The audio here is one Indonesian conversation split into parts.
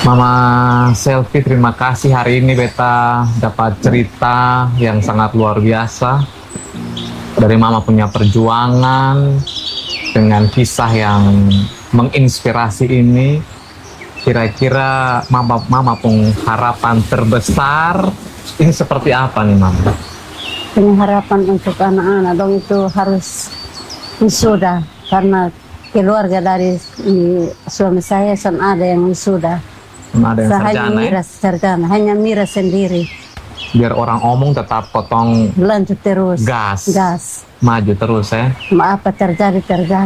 Mama Selfie, terima kasih hari ini beta dapat cerita yang sangat luar biasa dari Mama punya perjuangan dengan kisah yang menginspirasi ini. Kira-kira Mama pun harapan terbesar ini seperti apa nih Mama? Punya harapan untuk anak-anak dong itu harus wisuda, karena keluarga dari suami saya ada yang wisuda. Ada yang Hanya sarjana Mira sarjana, hanya Mira sendiri. Biar orang omong tetap potong Lanjut terus. gas. Maju terus ya. Apa terjadi.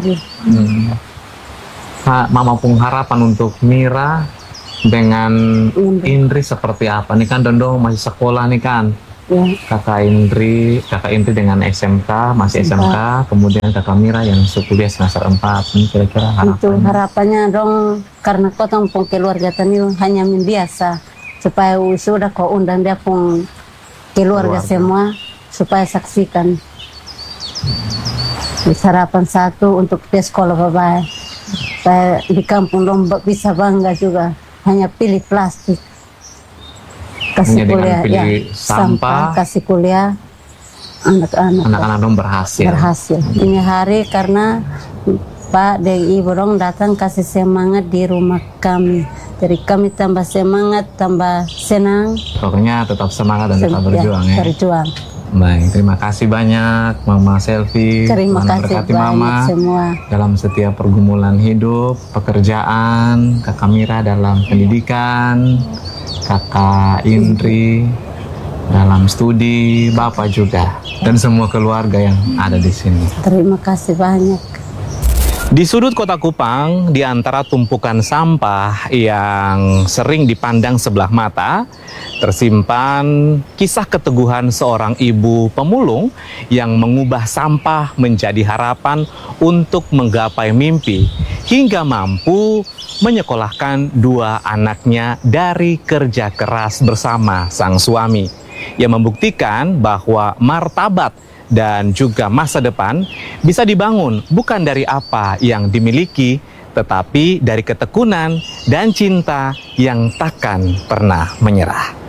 Mama pun harapan untuk Mira dengan Indri seperti apa? Nih kan Dondong masih sekolah nih kan. Ya. Kakak Indri dengan SMK, masih SMK, kemudian kakak Mira yang kuliah semester 4. Ini kira-kira Itu harapannya. harapannya dong, karena kotong pun keluarga tani hanya biasa, supaya sudah kau undang dia pun keluarga semua supaya saksikan. Harapan satu untuk dia sekolah baik. Supaya di kampung dong bisa bangga juga, hanya pilih plastik. Kasih Hanya dengan kuliah, pilih sampah, kasih kuliah anak-anak dong berhasil. Ini hari karena Pak dan Ibu dong datang kasih semangat di rumah kami. Jadi kami tambah semangat, tambah senang. Pokoknya tetap semangat dan tetap berjuang ya. Berjuang. Baik, terima kasih banyak Mama Selfie. Terima Tuhan kasih berkati banyak Mama semua. dalam setiap pergumulan hidup, pekerjaan, Kakak Mira dalam pendidikan, Kakak Indri dalam studi, Bapak juga, dan semua keluarga yang ada di sini. Terima kasih banyak. Di sudut kota Kupang, di antara tumpukan sampah yang sering dipandang sebelah mata, tersimpan kisah keteguhan seorang ibu pemulung yang mengubah sampah menjadi harapan untuk menggapai mimpi, hingga mampu menyekolahkan 2 anaknya dari kerja keras bersama sang suami, yang membuktikan bahwa martabat dan juga masa depan bisa dibangun bukan dari apa yang dimiliki, tetapi dari ketekunan dan cinta yang takkan pernah menyerah.